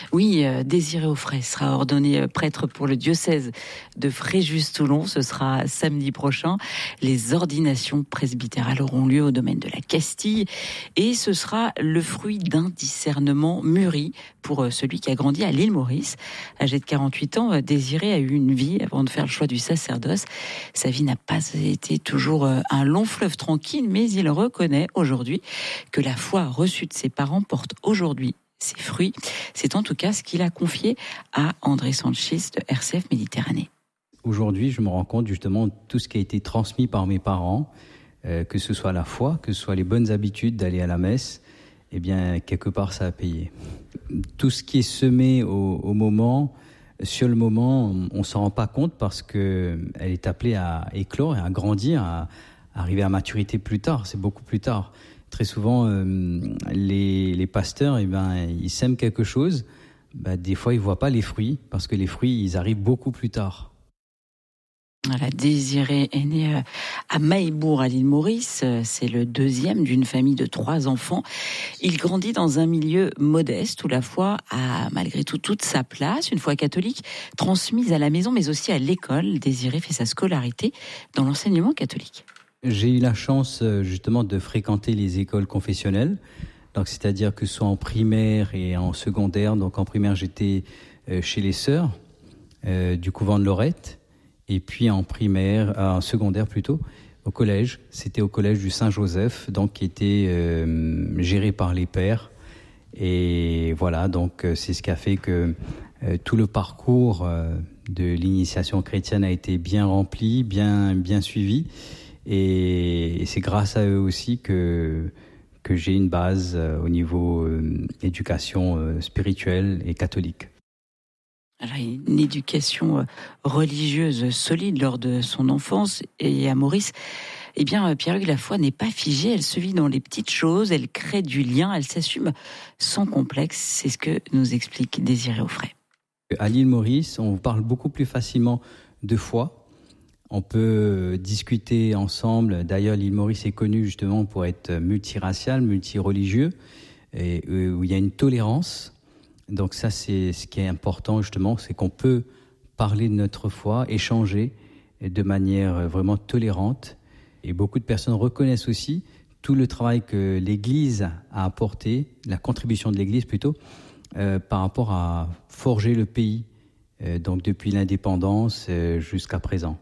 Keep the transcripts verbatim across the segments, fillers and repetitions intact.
Oui, euh, Désiré Auffray sera ordonné prêtre pour le diocèse de Fréjus-Toulon. Ce sera samedi prochain. Les ordinations presbytérales auront lieu au domaine de la Castille et ce sera le fruit d'un discernement mûri pour celui qui a grandi à l'île Maurice. Âgé de quarante-huit ans, Désiré a eu une vie avant de faire le choix du sacerdoce. Sa vie n'a pas été toujours un long fleuve tranquille, mais il reconnaît aujourd'hui que la foi reçue de ses parents porte aujourd'hui ses fruits. C'est en tout cas ce qu'il a confié à André Sanchez de R C F Méditerranée. Aujourd'hui, je me rends compte justement de tout ce qui a été transmis par mes parents, euh, que ce soit la foi, que ce soit les bonnes habitudes d'aller à la messe, eh bien, quelque part, ça a payé. Tout ce qui est semé au, au moment, sur le moment, on ne s'en rend pas compte parce qu'elle est appelée à éclore et à grandir, à, à arriver à maturité plus tard, c'est beaucoup plus tard. Très souvent, euh, les, les pasteurs, eh ben, ils sèment quelque chose. Ben, des fois, ils ne voient pas les fruits, parce que les fruits, ils arrivent beaucoup plus tard. Voilà, Désiré est né à Mahébourg, à l'île Maurice. C'est le deuxième d'une famille de trois enfants. Il grandit dans un milieu modeste où la foi a malgré tout toute sa place. Une foi catholique transmise à la maison, mais aussi à l'école. Désiré fait sa scolarité dans l'enseignement catholique. J'ai eu la chance justement de fréquenter les écoles confessionnelles, donc c'est-à-dire que ce soit en primaire et en secondaire. Donc en primaire, j'étais chez les sœurs euh, du couvent de Lorette, et puis en primaire, en secondaire plutôt, au collège. C'était au collège du Saint-Joseph, donc qui était euh, géré par les pères. Et voilà, donc c'est ce qui a fait que euh, tout le parcours euh, de l'initiation chrétienne a été bien rempli, bien bien suivi. Et c'est grâce à eux aussi que, que j'ai une base euh, au niveau euh, éducation euh, spirituelle et catholique. Alors, une éducation religieuse solide lors de son enfance. Et à Maurice, eh bien, Pierre-Hugues, la foi n'est pas figée, elle se vit dans les petites choses, elle crée du lien, elle s'assume sans complexe. C'est ce que nous explique Désiré Auffray. À l'île Maurice, on parle beaucoup plus facilement de foi. On peut discuter ensemble. D'ailleurs, l'île Maurice est connue justement pour être multiracial, multireligieux, et où il y a une tolérance. Donc ça, c'est ce qui est important justement, c'est qu'on peut parler de notre foi, échanger de manière vraiment tolérante. Et beaucoup de personnes reconnaissent aussi tout le travail que l'Église a apporté, la contribution de l'Église plutôt, euh, par rapport à forger le pays, euh, donc depuis l'indépendance euh, jusqu'à présent.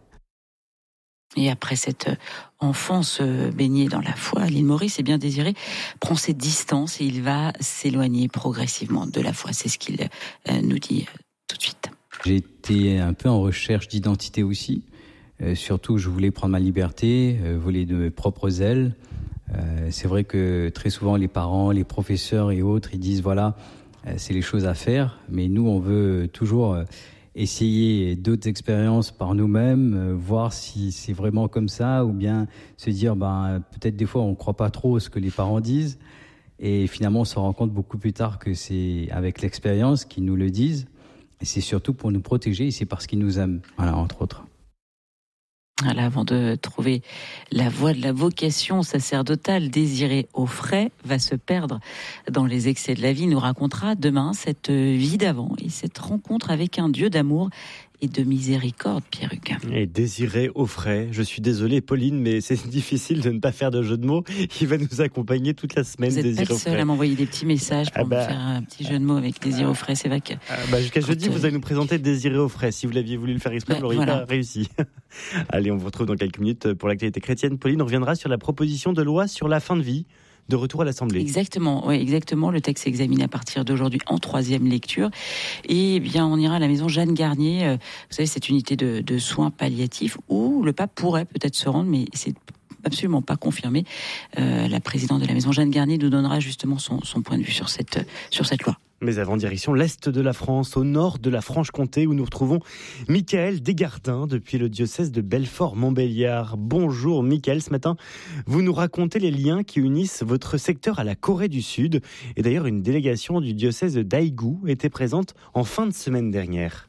Et après cette enfance baignée dans la foi, l'île Maurice, eh bien Désiré prend ses distances et il va s'éloigner progressivement de la foi. C'est ce qu'il nous dit tout de suite. J'ai été un peu en recherche d'identité aussi. Euh, surtout, je voulais prendre ma liberté, euh, voler de mes propres ailes. Euh, c'est vrai que très souvent, les parents, les professeurs et autres, ils disent voilà, euh, c'est les choses à faire. Mais nous, on veut toujours euh, essayer d'autres expériences par nous-mêmes, euh, voir si c'est vraiment comme ça, ou bien se dire ben, peut-être des fois, on ne croit pas trop ce que les parents disent. Et finalement, on se rend compte beaucoup plus tard que c'est avec l'expérience qu'ils nous le disent. Et c'est surtout pour nous protéger et c'est parce qu'ils nous aiment, voilà, entre autres. Voilà, avant de trouver la voie de la vocation sacerdotale, Désiré Auffray va se perdre dans les excès de la vie. Il nous racontera demain cette vie d'avant et cette rencontre avec un Dieu d'amour et de miséricorde, Pierre-Hugues. Et Désiré Auffray, je suis désolé Pauline, mais c'est difficile de ne pas faire de jeu de mots. Il va nous accompagner toute la semaine, Désiré Auffray. Vous n'êtes pas le seul à m'envoyer des petits messages pour ah bah, me faire un petit jeu de mots avec Désiré Auffray. C'est vrai que... Ah bah jusqu'à jeudi, vous allez nous présenter Désiré Auffray. Si vous l'aviez voulu le faire exprès, bah, vous l'auriez voilà. pas réussi. Allez, on vous retrouve dans quelques minutes pour l'actualité chrétienne. Pauline, on reviendra sur la proposition de loi sur la fin de vie. De retour à l'Assemblée. Exactement, oui, exactement. Le texte s'examine à partir d'aujourd'hui en troisième lecture. Et bien, on ira à la maison Jeanne Garnier. Vous savez, cette unité de, de soins palliatifs où le pape pourrait peut-être se rendre, mais c'est absolument pas confirmé. Euh, la présidente de la maison Jeanne Garnier nous donnera justement son, son point de vue sur cette, sur cette loi. Mais avant, direction l'Est de la France, au nord de la Franche-Comté, où nous retrouvons Michael Desgardins, depuis le diocèse de Belfort-Montbéliard. Bonjour Michael, ce matin, vous nous racontez les liens qui unissent votre secteur à la Corée du Sud. Et d'ailleurs, une délégation du diocèse de Daegu était présente en fin de semaine dernière.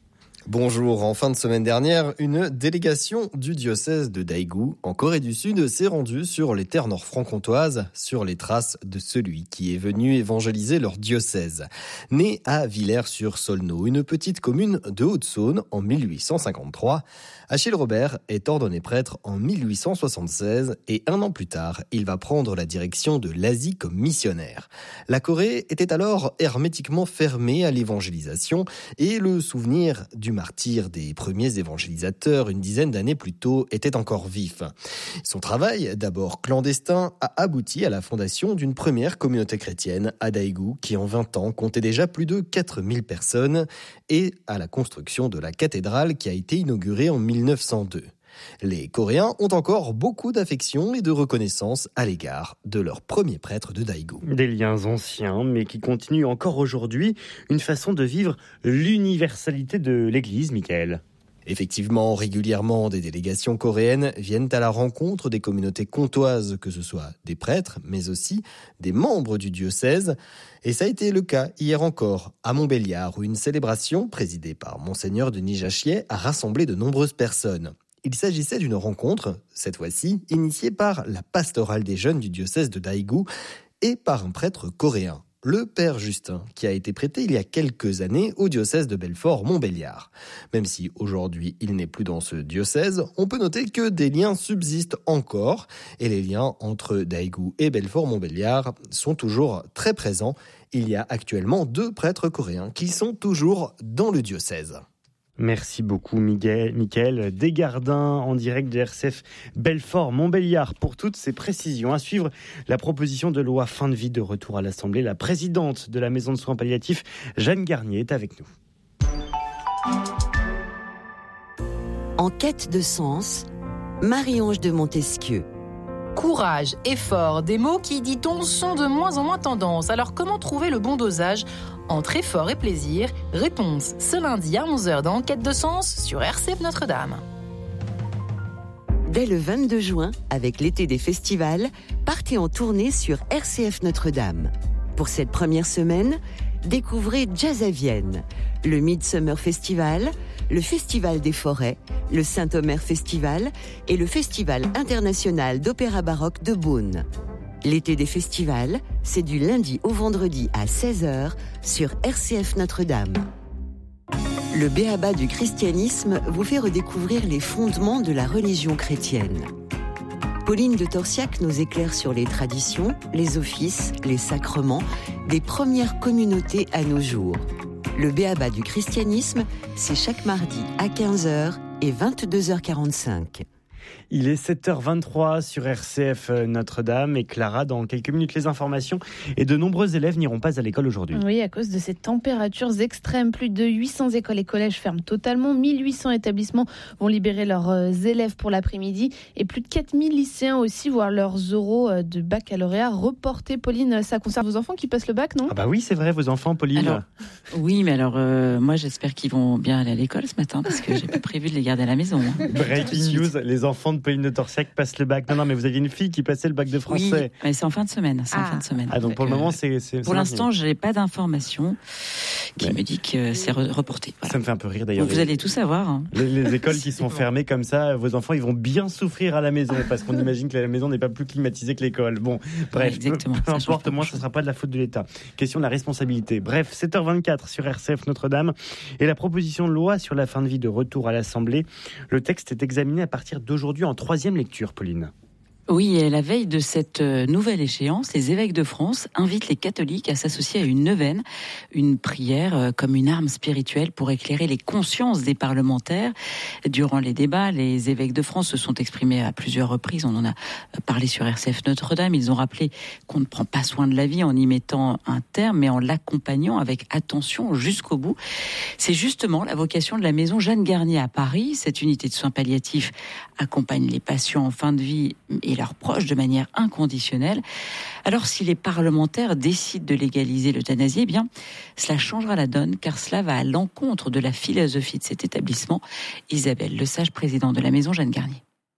Bonjour, en fin de semaine dernière, une délégation du diocèse de Daegu, en Corée du Sud, s'est rendue sur les terres nord-franc-comtoises, sur les traces de celui qui est venu évangéliser leur diocèse. Né à Villers-sur-Saulneau, une petite commune de Haute-Saône, en mille huit cent cinquante-trois, Achille Robert est ordonné prêtre en mille huit cent soixante-seize et un an plus tard, il va prendre la direction de l'Asie comme missionnaire. La Corée était alors hermétiquement fermée à l'évangélisation et le souvenir du martyr des premiers évangélisateurs une dizaine d'années plus tôt était encore vif. Son travail, d'abord clandestin, a abouti à la fondation d'une première communauté chrétienne à Daegu qui en vingt ans comptait déjà plus de quatre mille personnes et à la construction de la cathédrale qui a été inaugurée en mille neuf cent deux. Les Coréens ont encore beaucoup d'affection et de reconnaissance à l'égard de leur premier prêtre de Daegu. Des liens anciens, mais qui continuent encore aujourd'hui, une façon de vivre l'universalité de l'Église, Michael. Effectivement, régulièrement, des délégations coréennes viennent à la rencontre des communautés comtoises, que ce soit des prêtres, mais aussi des membres du diocèse. Et ça a été le cas hier encore, à Montbéliard, où une célébration, présidée par Monseigneur Denis Jachier, a rassemblé de nombreuses personnes. Il s'agissait d'une rencontre, cette fois-ci, initiée par la pastorale des jeunes du diocèse de Daegu et par un prêtre coréen, le père Justin, qui a été prêté il y a quelques années au diocèse de Belfort-Montbéliard. Même si aujourd'hui il n'est plus dans ce diocèse, on peut noter que des liens subsistent encore et les liens entre Daegu et Belfort-Montbéliard sont toujours très présents. Il y a actuellement deux prêtres coréens qui sont toujours dans le diocèse. Merci beaucoup Miguel, Michael Desgardins en direct de R C F Belfort-Montbéliard pour toutes ces précisions. À suivre la proposition de loi fin de vie de retour à l'Assemblée. La présidente de la maison de soins palliatifs, Jeanne Garnier, est avec nous. En quête de sens, Marie-Ange de Montesquieu. Courage, effort, des mots qui, dit-on, sont de moins en moins tendance. Alors comment trouver le bon dosage entre effort et plaisir? Réponse ce lundi à onze heures dans Enquête de sens sur R C F Notre-Dame. Dès le vingt-deux juin, avec l'été des festivals, partez en tournée sur R C F Notre-Dame. Pour cette première semaine, découvrez Jazz à Vienne, le Midsummer Festival, le Festival des Forêts, le Saint-Omer Festival et le Festival international d'opéra baroque de Beaune. L'été des festivals, c'est du lundi au vendredi à seize heures sur R C F Notre-Dame. Le B A B A du christianisme vous fait redécouvrir les fondements de la religion chrétienne. Pauline de Torsiac nous éclaire sur les traditions, les offices, les sacrements des premières communautés à nos jours. Le B A B A du christianisme, c'est chaque mardi à quinze heures et vingt-deux heures quarante-cinq. Il est sept heures vingt-trois sur R C F Notre-Dame et Clara, dans quelques minutes les informations. Et de nombreux élèves n'iront pas à l'école aujourd'hui. Oui, à cause de ces températures extrêmes. Plus de huit cents écoles et collèges ferment totalement. mille huit cents établissements vont libérer leurs élèves pour l'après-midi. Et plus de quatre mille lycéens aussi voient leurs oraux de baccalauréat reportés. Pauline, ça concerne vos enfants qui passent le bac, non? Ah bah oui, c'est vrai, vos enfants, Pauline. Alors, oui, mais alors, euh, moi j'espère qu'ils vont bien aller à l'école ce matin parce que j'ai pas prévu de les garder à la maison. Hein. Breaking news, les enfants de Pauline de Torsiac passent le bac. Non, non, mais vous aviez une fille qui passait le bac de français. Oui, mais c'est en fin de semaine. C'est ah. en fin de semaine. Ah, donc pour le moment, c'est. c'est pour c'est l'instant, je n'ai pas d'information qui ouais. me dit que c'est re- reporté. Voilà. Ça me fait un peu rire d'ailleurs. Donc vous allez tout savoir. Hein. Les, les écoles qui sont fermées comme ça, vos enfants, ils vont bien souffrir à la maison parce qu'on imagine que la maison n'est pas plus climatisée que l'école. Bon, bref, ouais, exactement. peu importe, moi, ce ne sera pas de la faute de l'État. Question de la responsabilité. Bref, sept heures vingt-quatre sur R C F Notre-Dame et la proposition de loi sur la fin de vie de retour à l'Assemblée. Le texte est examiné à partir d'aujourd'hui en troisième lecture, Pauline. Oui, et à la veille de cette nouvelle échéance, les évêques de France invitent les catholiques à s'associer à une neuvaine, une prière comme une arme spirituelle pour éclairer les consciences des parlementaires. Durant les débats, les évêques de France se sont exprimés à plusieurs reprises. On en a parlé sur R C F Notre-Dame. Ils ont rappelé qu'on ne prend pas soin de la vie en y mettant un terme, mais en l'accompagnant avec attention jusqu'au bout. C'est justement la vocation de la maison Jeanne Garnier à Paris. Cette unité de soins palliatifs accompagne les patients en fin de vie et leurs proches de manière inconditionnelle. Alors si les parlementaires décident de légaliser l'euthanasie, eh bien cela changera la donne car cela va à l'encontre de la philosophie de cet établissement. Isabelle Lesage, présidente de la maison Jeanne Garnier.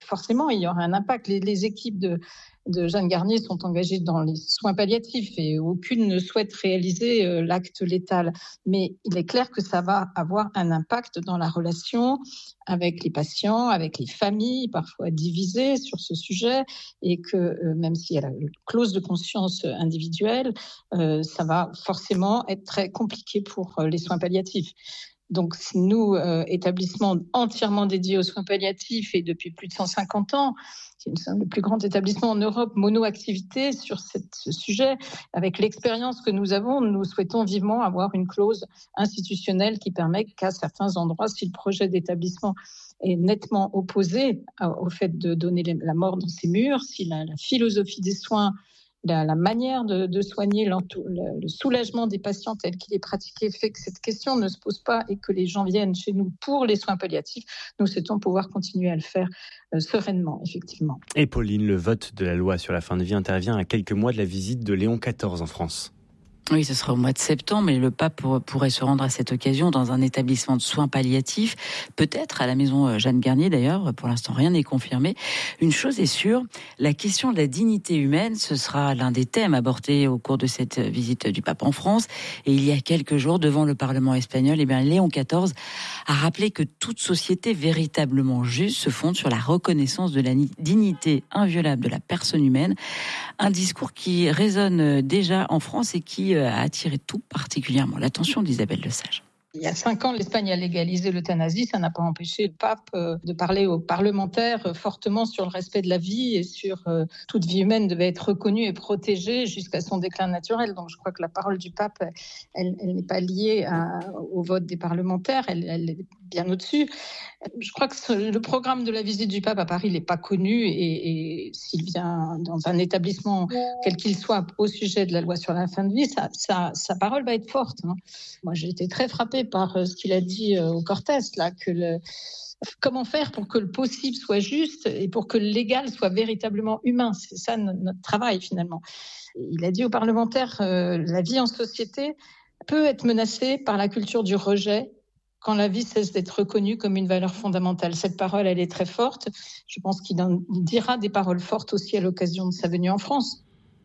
forcément, il y aura un impact. Les, les équipes de, de Jeanne Garnier sont engagées dans les soins palliatifs et aucune ne souhaite réaliser euh, l'acte létal. Mais il est clair que ça va avoir un impact dans la relation avec les patients, avec les familles, parfois divisées sur ce sujet, et que euh, même s'il y a la clause de conscience individuelle, euh, ça va forcément être très compliqué pour euh, les soins palliatifs. Donc nous, euh, établissement entièrement dédié aux soins palliatifs et depuis plus de cent cinquante ans, c'est le plus grand établissement en Europe mono-activité sur cette, ce sujet. Avec l'expérience que nous avons, nous souhaitons vivement avoir une clause institutionnelle qui permet qu'à certains endroits, si le projet d'établissement est nettement opposé au fait de donner la mort dans ces murs, si la, la philosophie des soins, la, la manière de, de soigner le, le soulagement des patients tel qu'il est pratiqué fait que cette question ne se pose pas et que les gens viennent chez nous pour les soins palliatifs, nous souhaitons pouvoir continuer à le faire euh, sereinement, effectivement. Et Pauline, le vote de la loi sur la fin de vie intervient à quelques mois de la visite de Léon quatorze en France. Oui, ce sera au mois de septembre, mais le pape pourrait se rendre à cette occasion dans un établissement de soins palliatifs, peut-être à la maison Jeanne Garnier d'ailleurs, pour l'instant rien n'est confirmé. Une chose est sûre, la question de la dignité humaine, ce sera l'un des thèmes abordés au cours de cette visite du pape en France. Et il y a quelques jours, devant le Parlement espagnol, eh bien, Léon quatorze a rappelé que toute société véritablement juste se fonde sur la reconnaissance de la dignité inviolable de la personne humaine. Un discours qui résonne déjà en France et qui a attiré tout particulièrement l'attention d'Isabelle Lesage. Il y a cinq ans, l'Espagne a légalisé l'euthanasie. Ça n'a pas empêché le pape de parler aux parlementaires fortement sur le respect de la vie et sur euh, toute vie humaine devait être reconnue et protégée jusqu'à son déclin naturel. Donc je crois que la parole du pape, elle, elle n'est pas liée à, au vote des parlementaires, elle, elle est bien au-dessus. Je crois que ce, le programme de la visite du pape à Paris n'est pas connu et, et s'il vient dans un établissement, quel qu'il soit, au sujet de la loi sur la fin de vie, ça, ça, sa parole va être forte. Hein. Moi, j'ai été très frappée par ce qu'il a dit au Cortès, là, que le, comment faire pour que le possible soit juste et pour que le légal soit véritablement humain. C'est ça notre travail, finalement. Il a dit aux parlementaires, euh, la vie en société peut être menacée par la culture du rejet, quand la vie cesse d'être reconnue comme une valeur fondamentale. Cette parole, elle est très forte. Je pense qu'il en dira des paroles fortes aussi à l'occasion de sa venue en France.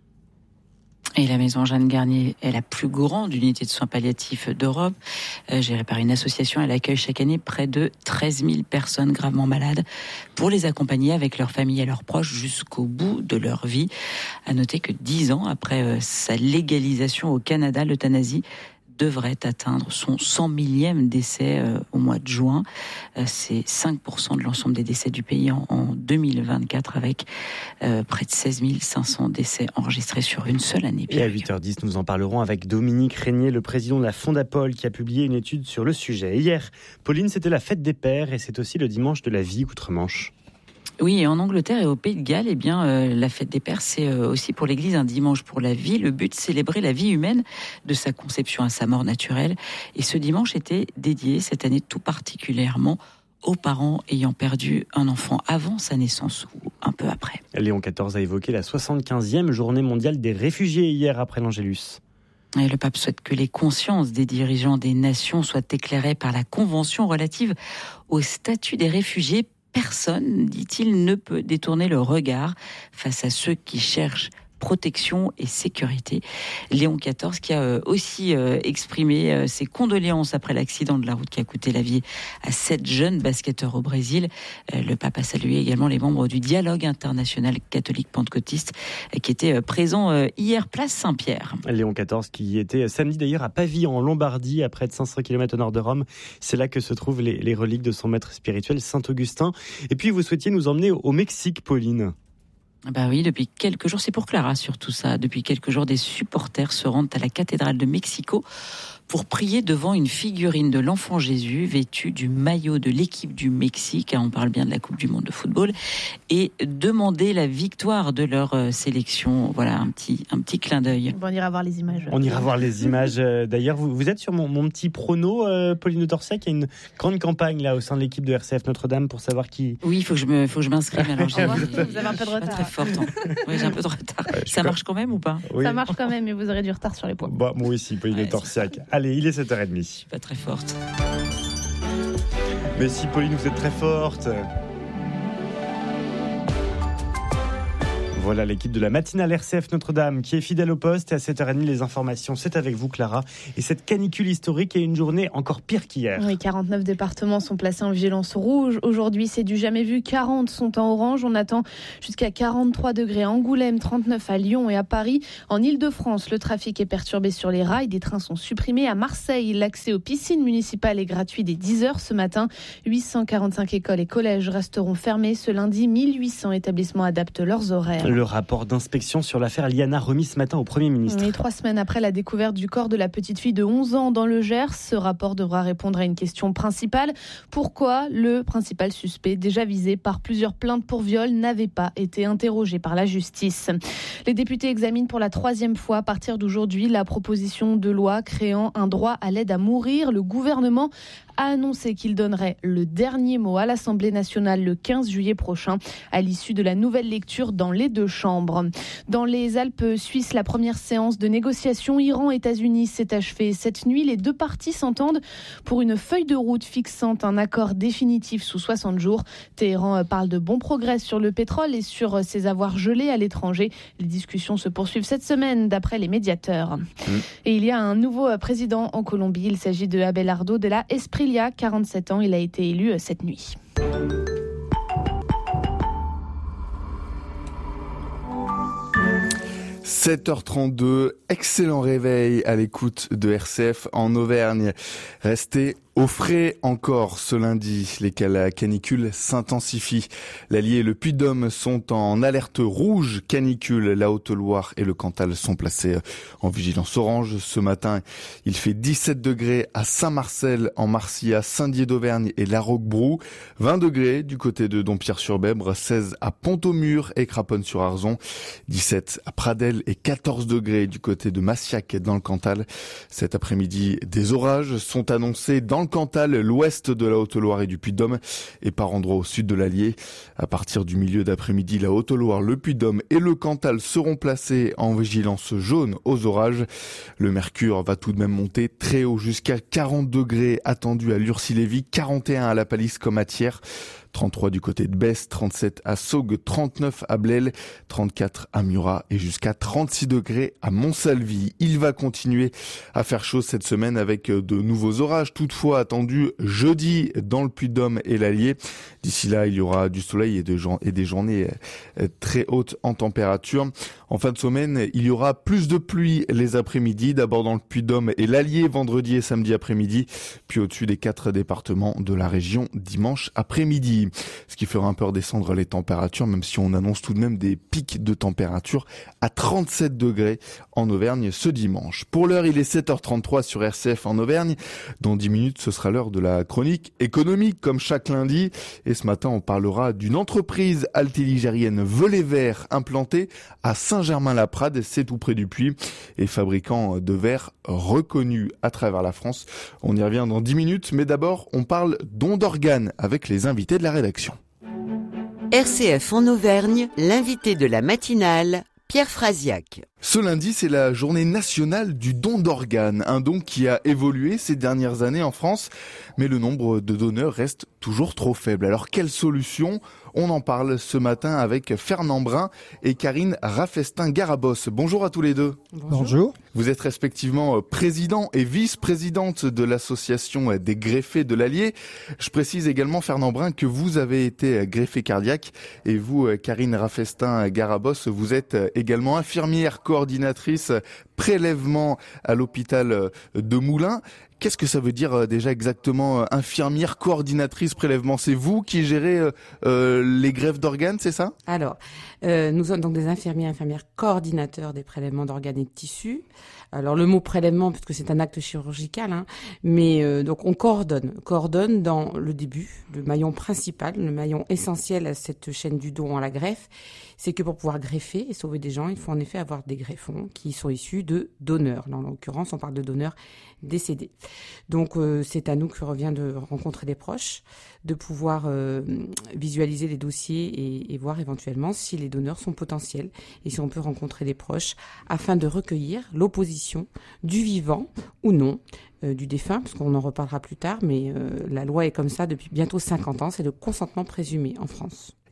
Et la maison Jeanne Garnier est la plus grande unité de soins palliatifs d'Europe. Euh, gérée par une association, elle accueille chaque année près de treize mille personnes gravement malades pour les accompagner avec leurs familles et leurs proches jusqu'au bout de leur vie. À noter que dix ans après euh, sa légalisation au Canada, l'euthanasie devrait atteindre son cent millième décès euh, au mois de juin. Euh, c'est cinq pour cent de l'ensemble des décès du pays en, en deux mille vingt-quatre, avec euh, près de seize mille cinq cents décès enregistrés sur une seule année. Et à huit heures dix, nous en parlerons avec Dominique Régnier, le président de la Fondapol, qui a publié une étude sur le sujet. Hier, Pauline, c'était la fête des pères et c'est aussi le dimanche de la vie outre-Manche. Oui, et en Angleterre et au Pays de Galles, eh bien, euh, la fête des pères, c'est euh, aussi pour l'Église un dimanche pour la vie. Le but, célébrer la vie humaine de sa conception à sa mort naturelle. Et ce dimanche était dédié cette année tout particulièrement aux parents ayant perdu un enfant avant sa naissance ou un peu après. Léon quatorze a évoqué la soixante-quinzième journée mondiale des réfugiés hier après l'Angélus. Et le pape souhaite que les consciences des dirigeants des nations soient éclairées par la Convention relative au statut des réfugiés. Personne, dit-il, ne peut détourner le regard face à ceux qui cherchent protection et sécurité. Léon quatorze qui a aussi exprimé ses condoléances après l'accident de la route qui a coûté la vie à sept jeunes basketteurs au Brésil. Le pape a salué également les membres du dialogue international catholique pentecôtiste qui étaient présents hier place Saint-Pierre. Léon quatorze qui était samedi d'ailleurs à Pavie en Lombardie, à près de cinq cents kilomètres au nord de Rome. C'est là que se trouvent les, les reliques de son maître spirituel Saint-Augustin. Et puis vous souhaitiez nous emmener au Mexique, Pauline. Bah oui, depuis quelques jours, c'est pour Clara surtout ça. Depuis quelques jours, des supporters se rendent à la cathédrale de Mexico pour prier devant une figurine de l'enfant Jésus vêtue du maillot de l'équipe du Mexique, on parle bien de la Coupe du Monde de football, et demander la victoire de leur sélection. Voilà, un petit, un petit clin d'œil. On ira voir les images. On ira voir les images. D'ailleurs, vous, vous êtes sur mon, mon petit prono, euh, Pauline de Torsiac. Il y a une grande campagne là au sein de l'équipe de R C F Notre-Dame pour savoir qui... Oui, il faut que je me, faut que je m'inscrive. Alors, vous avez un peu de retard. Très forte. Hein. Oui, j'ai un peu de retard. Ouais, ça marche quand même ou pas? Oui. Ça marche quand même, mais vous aurez du retard sur les points. Bah, moi aussi, Pauline ouais, de Torsiac. Allez, il est sept heures trente. Je suis pas très forte. Mais si, Pauline, vous êtes très forte. Voilà l'équipe de la matinale R C F Notre-Dame qui est fidèle au poste. Et à sept heures trente, les informations, c'est avec vous, Clara. Et cette canicule historique est une journée encore pire qu'hier. Oui, quarante-neuf départements sont placés en vigilance rouge. Aujourd'hui, c'est du jamais vu. quarante sont en orange. On attend jusqu'à quarante-trois degrés à Angoulême, trente-neuf à Lyon et à Paris. En Ile-de-France, le trafic est perturbé sur les rails. Des trains sont supprimés. À Marseille, l'accès aux piscines municipales est gratuit dès dix heures ce matin. huit cent quarante-cinq écoles et collèges resteront fermés. Ce lundi, mille huit cents établissements adaptent leurs horaires. Le rapport d'inspection sur l'affaire Liana remis ce matin au Premier ministre. Et trois semaines après la découverte du corps de la petite fille de onze ans dans le Gers, ce rapport devra répondre à une question principale. Pourquoi le principal suspect, déjà visé par plusieurs plaintes pour viol, n'avait pas été interrogé par la justice? Les députés examinent pour la troisième fois à partir d'aujourd'hui la proposition de loi créant un droit à l'aide à mourir. Le gouvernement a annoncé qu'il donnerait le dernier mot à l'Assemblée nationale le quinze juillet prochain, à l'issue de la nouvelle lecture dans les deux chambres. Dans les Alpes suisses, la première séance de négociation Iran-États-Unis s'est achevée cette nuit. Les deux parties s'entendent pour une feuille de route fixant un accord définitif sous soixante jours. Téhéran parle de bons progrès sur le pétrole et sur ses avoirs gelés à l'étranger. Les discussions se poursuivent cette semaine, d'après les médiateurs. Mmh. Et il y a un nouveau président en Colombie. Il s'agit de Abelardo de la Esprilia, quarante-sept ans. Il a été élu cette nuit. sept heures trente-deux, excellent réveil à l'écoute de R C F en Auvergne. Restez au frais encore ce lundi, les canicules s'intensifient. L'Allier et le Puy-de-Dôme sont en alerte rouge canicule. La Haute-Loire et le Cantal sont placés en vigilance orange. Ce matin, il fait dix-sept degrés à Saint-Marcel, en Marcilla, Saint-Dié d'Auvergne et La Roquebrou. vingt degrés du côté de Dompierre-sur-Bèbre, seize à Pont-au-Mur et Craponne-sur-Arzon, dix-sept à Pradelles et quatorze degrés du côté de Massiac dans le Cantal. Cet après-midi, des orages sont annoncés dans le Cantal, l'ouest de la Haute-Loire et du Puy-de-Dôme et par endroits au sud de l'Allier. À partir du milieu d'après-midi, la Haute-Loire, le Puy-de-Dôme et le Cantal seront placés en vigilance jaune aux orages. Le mercure va tout de même monter très haut jusqu'à quarante degrés attendus à Lurcy-Lévis, quarante et un à La Palisse comme à Thiers. trente-trois du côté de Besse, trente-sept à Saugues, trente-neuf à Blel, trente-quatre à Murat et jusqu'à trente-six degrés à Montsalvi. Il va continuer à faire chaud cette semaine avec de nouveaux orages, toutefois attendus jeudi dans le Puy-de-Dôme et l'Allier. D'ici là, il y aura du soleil et, de gens, et des journées très hautes en température. En fin de semaine, il y aura plus de pluie les après-midi, d'abord dans le Puy-de-Dôme et l'Allier vendredi et samedi après-midi, puis au-dessus des quatre départements de la région dimanche après-midi. Ce qui fera un peu redescendre les températures, même si on annonce tout de même des pics de température à trente-sept degrés en Auvergne ce dimanche. Pour l'heure, il est sept heures trente-trois sur R C F en Auvergne. Dans dix minutes, ce sera l'heure de la chronique économique, comme chaque lundi. Et ce matin, on parlera d'une entreprise altiligérienne Velay Verre implantée à Saint-Germain-la-Prade, c'est tout près du Puy, et fabricant de verre reconnu à travers la France. On y revient dans dix minutes, mais d'abord, on parle don d'organes avec les invités de la rédaction. R C F en Auvergne, l'invité de la matinale, Pierre Frasiac. Ce lundi, c'est la journée nationale du don d'organes, un don qui a évolué ces dernières années en France, mais le nombre de donneurs reste toujours trop faible. Alors, quelle solution ? On en parle ce matin avec Fernand Brun et Karine Raffestin-Garabos. Bonjour à tous les deux. Bonjour. Vous êtes respectivement président et vice-présidente de l'association des greffés de l'Allier. Je précise également, Fernand Brun, que vous avez été greffé cardiaque et vous, Karine Raffestin-Garabos, vous êtes également infirmière coordinatrice prélèvement à l'hôpital de Moulins. Qu'est-ce que ça veut dire déjà exactement, infirmière coordinatrice prélèvement? C'est vous qui gérez euh, les greffes d'organes, c'est ça? Alors, euh, nous sommes donc des infirmiers, infirmières coordinateurs des prélèvements d'organes et de tissus. Alors le mot prélèvement, puisque c'est un acte chirurgical, hein, mais euh, donc on coordonne, coordonne dans le début, le maillon principal, le maillon essentiel à cette chaîne du don à la greffe, c'est que pour pouvoir greffer et sauver des gens, il faut en effet avoir des greffons qui sont issus de donneurs. Dans l'occurrence, on parle de donneurs décédés. Donc euh, c'est à nous que revient de rencontrer des proches, de pouvoir euh, visualiser les dossiers et, et voir éventuellement si les donneurs sont potentiels et si on peut rencontrer des proches afin de recueillir l'opposition du vivant ou non, euh, du défunt, parce qu'on en reparlera plus tard, mais euh, la loi est comme ça depuis bientôt cinquante ans, c'est le consentement présumé en France.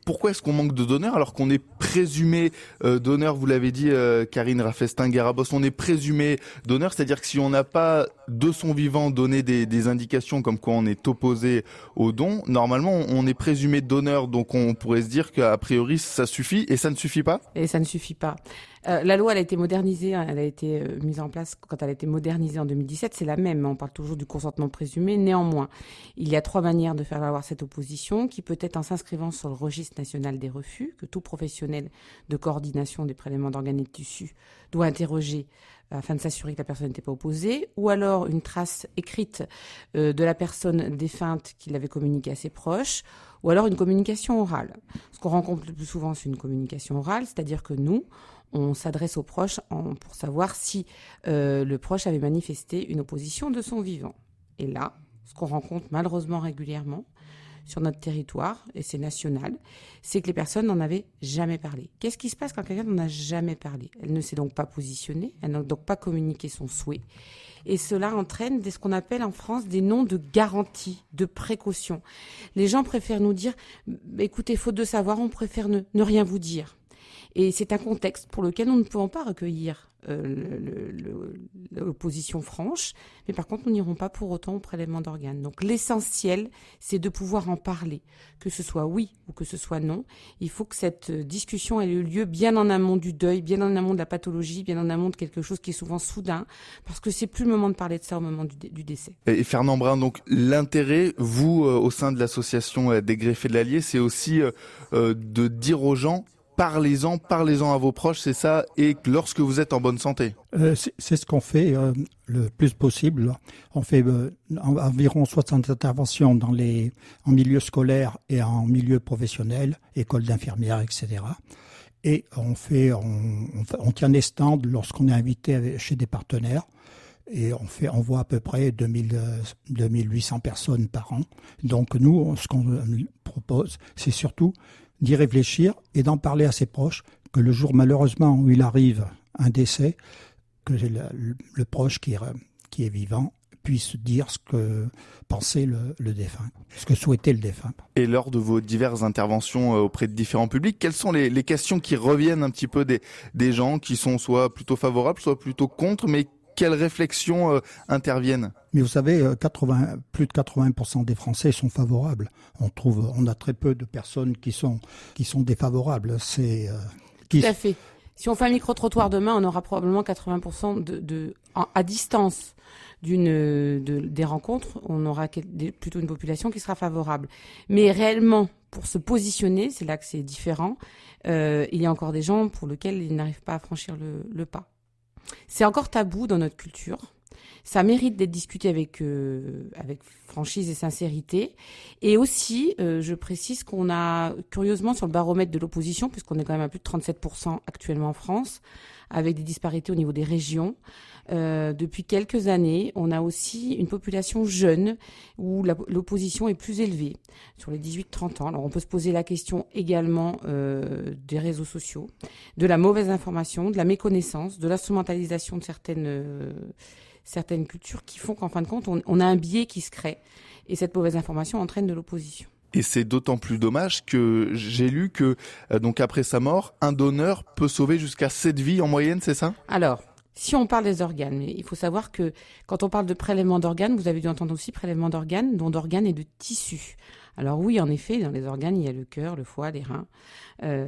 pourquoi est-ce qu'on manque de donneurs alors qu'on est présumé euh, donneur, vous l'avez dit euh, Karine Raffestin-Garabos, on est présumé donneur, c'est-à-dire que si on n'a pas de son vivant donné des, des indications comme quoi on est opposé au don, normalement on est présumé donneur, donc on pourrait se dire qu'a priori ça suffit, et ça ne suffit pas ? Et ça ne suffit pas. Euh, la loi, elle a été modernisée, elle a été euh, mise en place quand elle a été modernisée en deux mille dix-sept, c'est la même, on parle toujours du consentement présumé. Néanmoins, il y a trois manières de faire valoir cette opposition, qui peut être en s'inscrivant sur le registre national des refus, que tout professionnel de coordination des prélèvements d'organes et de tissus doit interroger afin de s'assurer que la personne n'était pas opposée, ou alors une trace écrite euh, de la personne défunte qui l'avait communiquée à ses proches, ou alors une communication orale. Ce qu'on rencontre le plus souvent, c'est une communication orale, c'est-à-dire que nous, on s'adresse aux proches en, pour savoir si euh, le proche avait manifesté une opposition de son vivant. Et là, ce qu'on rencontre malheureusement régulièrement sur notre territoire, et c'est national, c'est que les personnes n'en avaient jamais parlé. Qu'est-ce qui se passe quand quelqu'un n'en a jamais parlé ? Elle ne s'est donc pas positionnée, elle n'a donc pas communiqué son souhait. Et cela entraîne ce qu'on appelle en France des noms de garantie, de précaution. Les gens préfèrent nous dire « écoutez, faute de savoir, on préfère ne, ne rien vous dire ». Et c'est un contexte pour lequel nous ne pouvons pas recueillir euh, le, le, l'opposition franche, mais par contre, nous n'irons pas pour autant au prélèvement d'organes. Donc l'essentiel, c'est de pouvoir en parler, que ce soit oui ou que ce soit non. Il faut que cette discussion ait eu lieu bien en amont du deuil, bien en amont de la pathologie, bien en amont de quelque chose qui est souvent soudain, parce que c'est plus le moment de parler de ça au moment du, du décès. Et Fernand Brun, donc l'intérêt, vous, euh, au sein de l'association des greffés de l'Allier, c'est aussi euh, euh, de dire aux gens, parlez-en, parlez-en à vos proches, c'est ça, et lorsque vous êtes en bonne santé. Euh, c'est, c'est ce qu'on fait euh, le plus possible. On fait euh, environ soixante interventions dans les, en milieu scolaire et en milieu professionnel, école d'infirmières, et cetera. Et on fait, on, on, on tient des stands lorsqu'on est invité chez des partenaires. Et on fait, on voit à peu près deux mille, deux mille huit cents personnes par an. Donc nous, ce qu'on propose, c'est surtout d'y réfléchir et d'en parler à ses proches, que le jour malheureusement où il arrive un décès, que le, le, le proche qui est, qui est vivant puisse dire ce que pensait le, le défunt, ce que souhaitait le défunt. Et lors de vos diverses interventions auprès de différents publics, quelles sont les, les questions qui reviennent un petit peu des, des gens qui sont soit plutôt favorables, soit plutôt contre, mais quelles réflexions euh, interviennent ? Mais vous savez, quatre-vingts, plus de quatre-vingts pour cent des Français sont favorables. On trouve, on a très peu de personnes qui sont qui sont défavorables. C'est euh, qui... Tout à fait. Si on fait un micro-trottoir demain, on aura probablement quatre-vingts pour cent de, de en, à distance d'une de, des rencontres, on aura plutôt une population qui sera favorable. Mais réellement, pour se positionner, c'est là que c'est différent. Euh, il y a encore des gens pour lesquels ils n'arrivent pas à franchir le, le pas. C'est encore tabou dans notre culture. Ça mérite d'être discuté avec euh, avec franchise et sincérité. Et aussi, euh, je précise qu'on a, curieusement, sur le baromètre de l'opposition, puisqu'on est quand même à plus de trente-sept pour cent actuellement en France, avec des disparités au niveau des régions, euh, depuis quelques années, on a aussi une population jeune où la, l'opposition est plus élevée, sur les dix-huit trente ans. Alors on peut se poser la question également euh, des réseaux sociaux, de la mauvaise information, de la méconnaissance, de l'instrumentalisation de certaines... Euh, certaines cultures qui font qu'en fin de compte, on, on a un biais qui se crée. Et cette mauvaise information entraîne de l'opposition. Et c'est d'autant plus dommage que j'ai lu que, euh, donc après sa mort, un donneur peut sauver jusqu'à sept vies en moyenne, c'est ça ? Alors, si on parle des organes, mais il faut savoir que quand on parle de prélèvement d'organes, vous avez dû entendre aussi prélèvement d'organes, dont d'organes et de tissus. Alors oui, en effet, dans les organes, il y a le cœur, le foie, les reins, euh,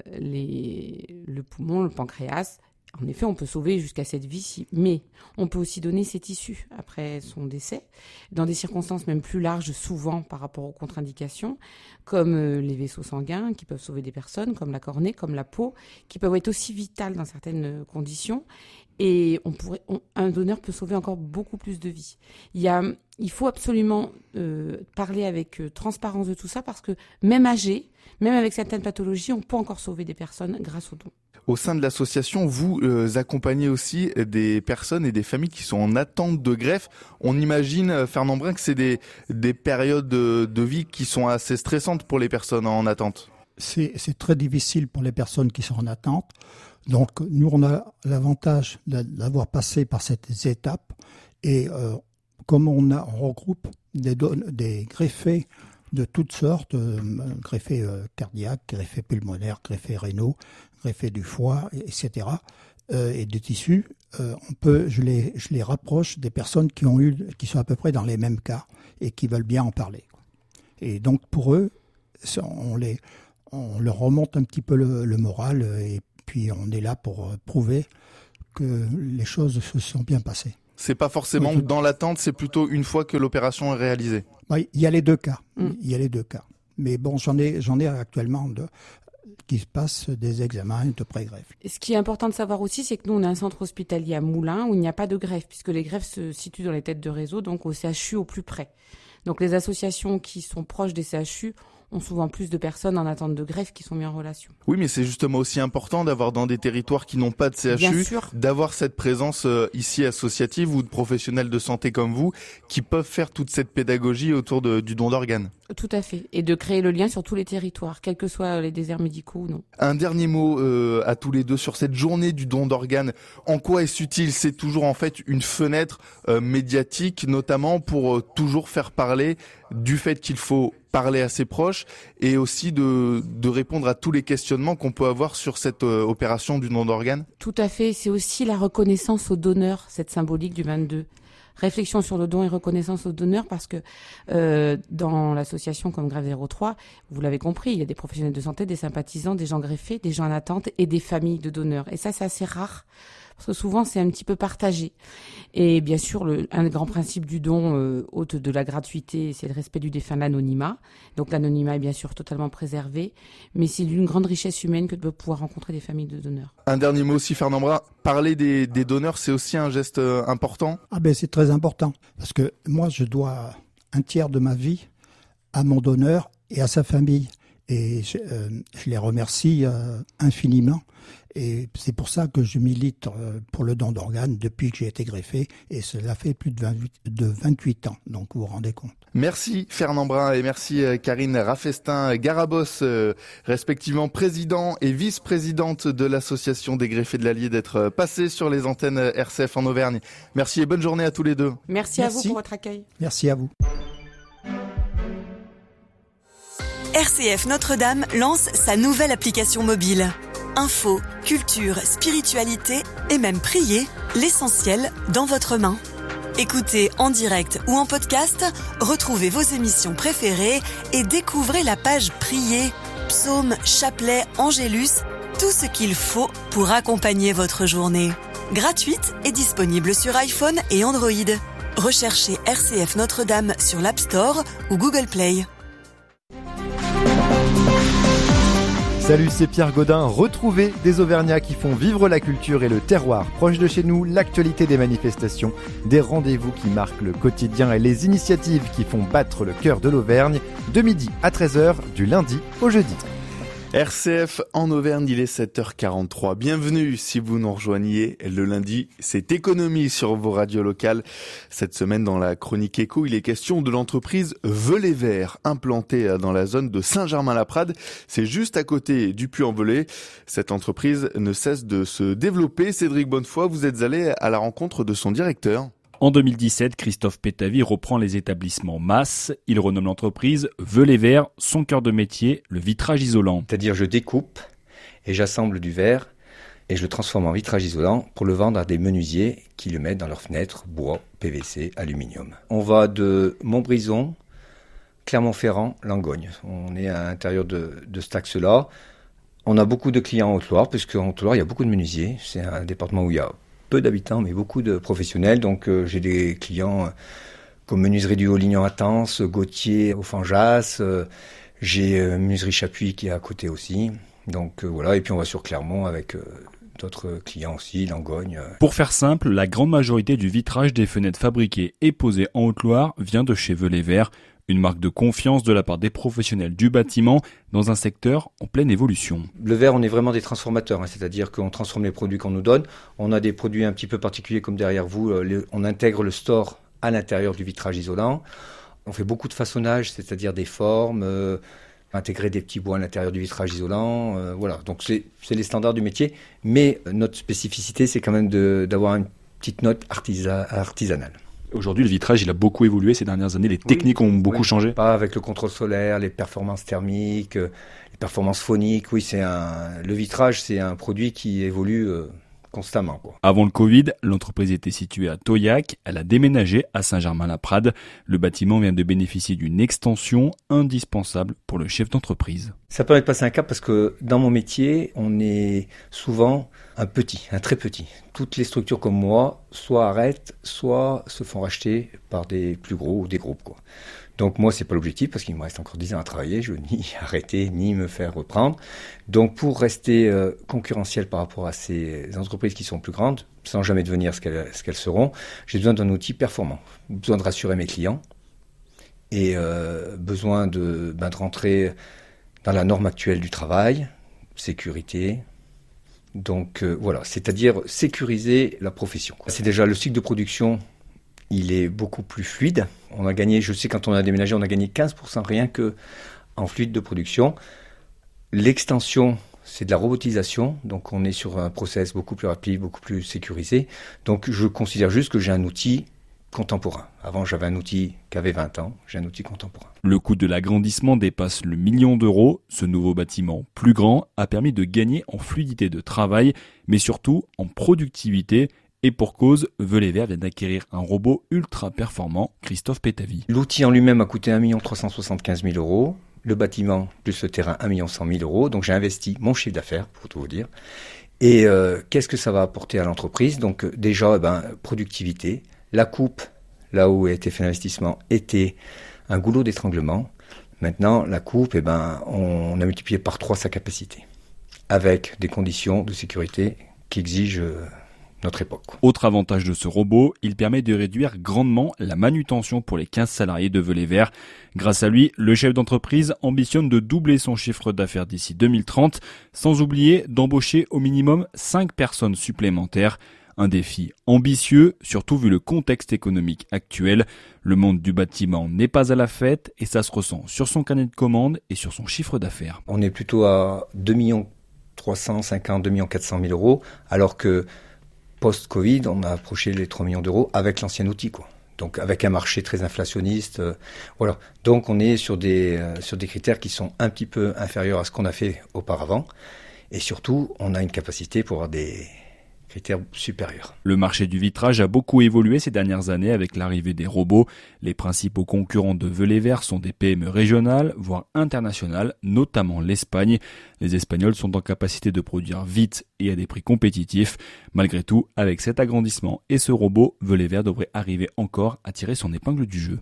les, le poumon, le pancréas. En effet, on peut sauver jusqu'à cette vie, mais on peut aussi donner ses tissus après son décès, dans des circonstances même plus larges souvent par rapport aux contre-indications, comme les vaisseaux sanguins qui peuvent sauver des personnes, comme la cornée, comme la peau, qui peuvent être aussi vitales dans certaines conditions. Et on pourrait, on, un donneur peut sauver encore beaucoup plus de vies. Il y a, il faut absolument euh, parler avec euh, transparence de tout ça, parce que même âgé, même avec certaines pathologies, on peut encore sauver des personnes grâce aux dons. Au sein de l'association, vous euh, accompagnez aussi des personnes et des familles qui sont en attente de greffe. On imagine, Fernand Brun, que c'est des, des périodes de, de vie qui sont assez stressantes pour les personnes en attente. C'est, c'est très difficile pour les personnes qui sont en attente. Donc, nous, on a l'avantage d'avoir passé par ces étapes. Et euh, comme on, a, on regroupe des, don- des greffés de toutes sortes, euh, greffés euh, cardiaques, greffés pulmonaires, greffés rénaux, greffés du foie, et cetera. Euh, et des tissus, euh, on peut, je les, je les rapproche des personnes qui ont eu, qui sont à peu près dans les mêmes cas et qui veulent bien en parler. Et donc pour eux, on les, on leur remonte un petit peu le, le moral et puis on est là pour prouver que les choses se sont bien passées. C'est pas forcément oui, dans l'attente, c'est plutôt une fois que l'opération est réalisée. Oui, il y a les deux cas. Mm. Il y a les deux cas. Mais bon, j'en ai, j'en ai actuellement de, qui se passent des examens de pré-greffe. Et ce qui est important de savoir aussi, c'est que nous, on a un centre hospitalier à Moulins où il n'y a pas de greffe, puisque les greffes se situent dans les têtes de réseau, donc au C H U au plus près. Donc les associations qui sont proches des C H U ont souvent plus de personnes en attente de greffe qui sont mises en relation. Oui, mais c'est justement aussi important d'avoir dans des territoires qui n'ont pas de C H U, d'avoir cette présence euh, ici associative ou de professionnels de santé comme vous qui peuvent faire toute cette pédagogie autour de, du don d'organes. Tout à fait. Et de créer le lien sur tous les territoires, quels que soient les déserts médicaux ou non. Un dernier mot euh, à tous les deux sur cette journée du don d'organes. En quoi est-ce utile ? C'est toujours en fait une fenêtre euh, médiatique, notamment pour euh, toujours faire parler du fait qu'il faut parler à ses proches et aussi de, de répondre à tous les questionnements qu'on peut avoir sur cette euh, opération du don d'organes. Tout à fait. C'est aussi la reconnaissance aux donneurs, cette symbolique du vingt-deux. Réflexion sur le don et reconnaissance aux donneurs parce que euh, dans l'association comme Greffe zéro trois, vous l'avez compris, il y a des professionnels de santé, des sympathisants, des gens greffés, des gens en attente et des familles de donneurs. Et ça, c'est assez rare parce que souvent, c'est un petit peu partagé. Et bien sûr, le, un des grands principes du don, euh, haute de la gratuité, c'est le respect du défunt, l'anonymat. Donc l'anonymat est bien sûr totalement préservé, mais c'est d'une grande richesse humaine que de pouvoir rencontrer des familles de donneurs. Un dernier mot aussi, Fernand Brun, parler des, des donneurs, c'est aussi un geste euh, important ? Ah ben c'est très important, parce que moi je dois un tiers de ma vie à mon donneur et à sa famille. Et je, euh, je les remercie euh, infiniment. Et c'est pour ça que je milite euh, pour le don d'organes depuis que j'ai été greffé. Et cela fait plus de vingt-huit, de vingt-huit ans, donc vous vous rendez compte. Merci Fernand Brun et merci Karine Raffestin-Garabos, euh, respectivement président et vice-présidente de l'association des greffés de l'Allier, d'être passés sur les antennes R C F en Auvergne. Merci et bonne journée à tous les deux. Merci, Merci. à vous pour votre accueil. Merci à vous. R C F Notre-Dame lance sa nouvelle application mobile. Info, culture, spiritualité et même prier, l'essentiel dans votre main. Écoutez en direct ou en podcast, retrouvez vos émissions préférées et découvrez la page Prier, psaumes, chapelets, angélus, tout ce qu'il faut pour accompagner votre journée. Gratuite et disponible sur iPhone et Android. Recherchez R C F Notre-Dame sur l'App Store ou Google Play. Salut, c'est Pierre Gaudin. Retrouvez des Auvergnats qui font vivre la culture et le terroir proche de chez nous, l'actualité des manifestations, des rendez-vous qui marquent le quotidien et les initiatives qui font battre le cœur de l'Auvergne, de midi à treize heures, du lundi au jeudi. R C F en Auvergne, il est sept heures quarante-trois. Bienvenue si vous nous rejoignez le lundi. C'est économie sur vos radios locales. Cette semaine, dans la chronique éco, il est question de l'entreprise Velay Vert, implantée dans la zone de Saint-Germain-la-Prade. C'est juste à côté du Puy-en-Velay. Cette entreprise ne cesse de se développer. Cédric Bonnefoy, vous êtes allé à la rencontre de son directeur. En deux mille dix-sept, Christophe Pétavy reprend les établissements Masse. Il renomme l'entreprise Velay Vert, son cœur de métier, le vitrage isolant. C'est-à-dire je découpe et j'assemble du verre et je le transforme en vitrage isolant pour le vendre à des menuisiers qui le mettent dans leurs fenêtres, bois, P V C, aluminium. On va de Montbrison, Clermont-Ferrand, Langogne. On est à l'intérieur de, de cet axe-là. On a beaucoup de clients en Haute-Loire, puisque en Haute-Loire, il y a beaucoup de menuisiers. C'est un département où il y a peu d'habitants, mais beaucoup de professionnels. Donc euh, j'ai des clients euh, comme Menuiserie du Haut-Lignon à Tence, Gauthier au Fanjas, euh, j'ai euh, Menuiserie Chapuis qui est à côté aussi. Donc euh, voilà, et puis on va sur Clermont avec euh, d'autres clients aussi, Langogne. Euh. Pour faire simple, la grande majorité du vitrage des fenêtres fabriquées et posées en Haute-Loire vient de chez Velay Vert, une marque de confiance de la part des professionnels du bâtiment dans un secteur en pleine évolution. Le verre, on est vraiment des transformateurs, hein, c'est-à-dire qu'on transforme les produits qu'on nous donne. On a des produits un petit peu particuliers comme derrière vous, euh, les, on intègre le store à l'intérieur du vitrage isolant. On fait beaucoup de façonnage, c'est-à-dire des formes, euh, intégrer des petits bois à l'intérieur du vitrage isolant. Euh, voilà, donc c'est, c'est les standards du métier, mais notre spécificité, c'est quand même de, d'avoir une petite note artisa, artisanale. Aujourd'hui, le vitrage, il a beaucoup évolué ces dernières années. Les techniques oui, ont beaucoup oui, changé. Pas avec le contrôle solaire, les performances thermiques, les performances phoniques. Oui, c'est un. Le vitrage, c'est un produit qui évolue euh, constamment, quoi. Avant le Covid, l'entreprise était située à Toyac. Elle a déménagé à Saint-Germain-la-Prade. Le bâtiment vient de bénéficier d'une extension indispensable pour le chef d'entreprise. Ça permet de passer un cap parce que dans mon métier, on est souvent un petit, un très petit. Toutes les structures comme moi, soit arrêtent, soit se font racheter par des plus gros ou des groupes, quoi. Donc moi, c'est pas l'objectif parce qu'il me reste encore dix ans à travailler. Je veux ni arrêter, ni me faire reprendre. Donc pour rester euh, concurrentiel par rapport à ces entreprises qui sont plus grandes, sans jamais devenir ce qu'elles, ce qu'elles seront, j'ai besoin d'un outil performant. Besoin de rassurer mes clients et euh, besoin de, ben, de rentrer dans la norme actuelle du travail, sécurité. Donc euh, voilà, c'est-à-dire sécuriser la profession, quoi. C'est déjà le cycle de production. Il est beaucoup plus fluide. On a gagné, je sais, quand on a déménagé, on a gagné quinze pour cent rien que en fluide de production. L'extension, c'est de la robotisation. Donc, on est sur un process beaucoup plus rapide, beaucoup plus sécurisé. Donc, je considère juste que j'ai un outil contemporain. Avant, j'avais un outil qui avait vingt ans. J'ai un outil contemporain. Le coût de l'agrandissement dépasse le million d'euros. Ce nouveau bâtiment plus grand a permis de gagner en fluidité de travail, mais surtout en productivité. Et pour cause, Velay Vert vient d'acquérir un robot ultra performant, Christophe Pétavy. L'outil en lui-même a coûté un million trois cent soixante-quinze mille euros. Le bâtiment plus le terrain, un million cent mille euros. Donc j'ai investi mon chiffre d'affaires, pour tout vous dire. Et euh, qu'est-ce que ça va apporter à l'entreprise? Donc euh, déjà, eh ben, productivité. La coupe, là où a été fait l'investissement, était un goulot d'étranglement. Maintenant, la coupe, eh ben, on a multiplié par trois sa capacité, avec des conditions de sécurité qui exigent euh, notre époque. Autre avantage de ce robot, il permet de réduire grandement la manutention pour les quinze salariés de Velay Vert. Grâce à lui, le chef d'entreprise ambitionne de doubler son chiffre d'affaires d'ici deux mille trente, sans oublier d'embaucher au minimum cinq personnes supplémentaires. Un défi ambitieux, surtout vu le contexte économique actuel. Le monde du bâtiment n'est pas à la fête et ça se ressent sur son carnet de commandes et sur son chiffre d'affaires. On est plutôt à deux millions trois cent cinquante, deux millions quatre cent mille euros, alors que post-Covid, on a approché les trois millions d'euros avec l'ancien outil, quoi. Donc avec un marché très inflationniste, euh, voilà. Donc on est sur des euh, sur des critères qui sont un petit peu inférieurs à ce qu'on a fait auparavant, et surtout on a une capacité pour avoir des critères supérieurs. Le marché du vitrage a beaucoup évolué ces dernières années avec l'arrivée des robots. Les principaux concurrents de Velay Vert sont des P M E régionales, voire internationales, notamment l'Espagne. Les Espagnols sont en capacité de produire vite et à des prix compétitifs. Malgré tout, avec cet agrandissement et ce robot, Velay Vert devrait arriver encore à tirer son épingle du jeu.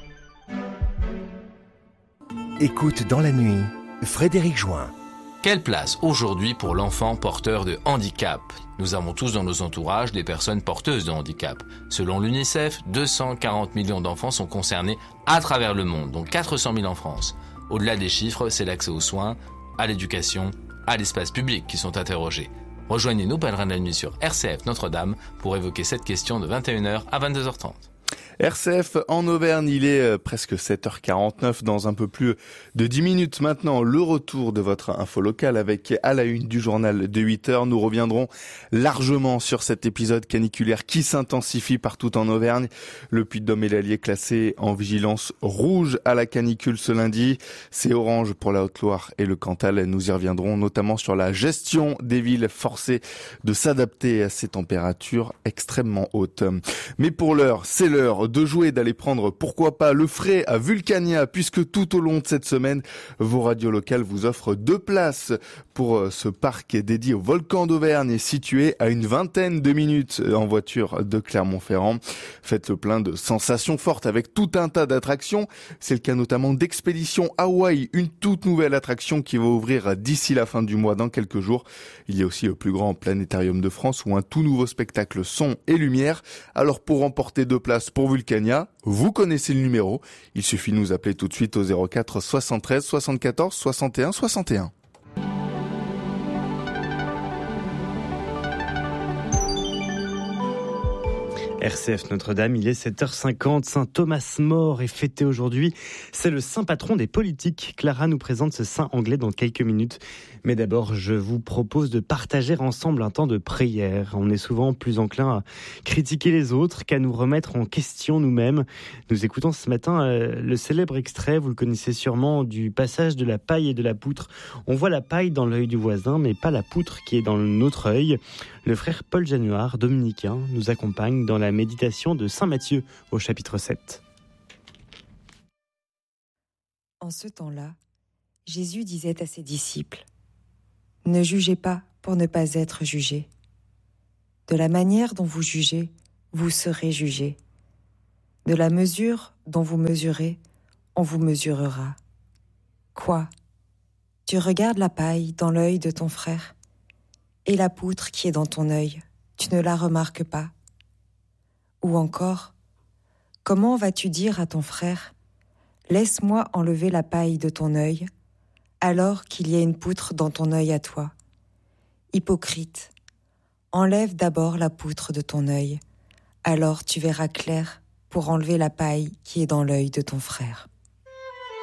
Écoute dans la nuit, Frédéric Join. Quelle place aujourd'hui pour l'enfant porteur de handicap? Nous avons tous dans nos entourages des personnes porteuses de handicap. Selon l'UNICEF, deux cent quarante millions d'enfants sont concernés à travers le monde, dont quatre cent mille en France. Au-delà des chiffres, c'est l'accès aux soins, à l'éducation, à l'espace public qui sont interrogés. Rejoignez-nous, pèlerins de la nuit, sur R C F Notre-Dame pour évoquer cette question de vingt et une heures à vingt-deux heures trente. R C F en Auvergne, il est presque sept heures quarante-neuf, dans un peu plus de dix minutes maintenant, le retour de votre info locale avec à la une du journal de huit heures. Nous reviendrons largement sur cet épisode caniculaire qui s'intensifie partout en Auvergne. Le Puy-de-Dôme et l'Allier classés en vigilance rouge à la canicule ce lundi. C'est orange pour la Haute-Loire et le Cantal. Nous y reviendrons notamment sur la gestion des villes forcées de s'adapter à ces températures extrêmement hautes. Mais pour l'heure, c'est l'heure de jouer, d'aller prendre pourquoi pas le frais à Vulcania, puisque tout au long de cette semaine, vos radios locales vous offrent deux places pour ce parc dédié au volcan d'Auvergne, situé à une vingtaine de minutes en voiture de Clermont-Ferrand. Faites le plein de sensations fortes avec tout un tas d'attractions. C'est le cas notamment d'Expédition Hawaï, une toute nouvelle attraction qui va ouvrir d'ici la fin du mois dans quelques jours. Il y a aussi le plus grand planétarium de France ou un tout nouveau spectacle son et lumière. Alors pour remporter deux places pour Vulcania, vous connaissez le numéro. Il suffit de nous appeler tout de suite au zéro quatre soixante-treize soixante-quatorze soixante et un soixante et un. R C F Notre-Dame, il est sept heures cinquante. Saint Thomas More est fêté aujourd'hui. C'est le saint patron des politiques. Clara nous présente ce saint anglais dans quelques minutes. Mais d'abord, je vous propose de partager ensemble un temps de prière. On est souvent plus enclin à critiquer les autres qu'à nous remettre en question nous-mêmes. Nous écoutons ce matin euh, le célèbre extrait, vous le connaissez sûrement, du passage de la paille et de la poutre. On voit la paille dans l'œil du voisin, mais pas la poutre qui est dans notre œil. Le frère Paul Januard, dominicain, nous accompagne dans la méditation de saint Matthieu au chapitre sept. En ce temps-là, Jésus disait à ses disciples : « Ne jugez pas pour ne pas être jugés. De la manière dont vous jugez, vous serez jugés. De la mesure dont vous mesurez, on vous mesurera. Quoi ? Tu regardes la paille dans l'œil de ton frère, et la poutre qui est dans ton œil, tu ne la remarques pas ? Ou encore, comment vas-tu dire à ton frère : laisse-moi enlever la paille de ton œil, alors qu'il y a une poutre dans ton œil à toi ? Hypocrite, enlève d'abord la poutre de ton œil, alors tu verras clair pour enlever la paille qui est dans l'œil de ton frère.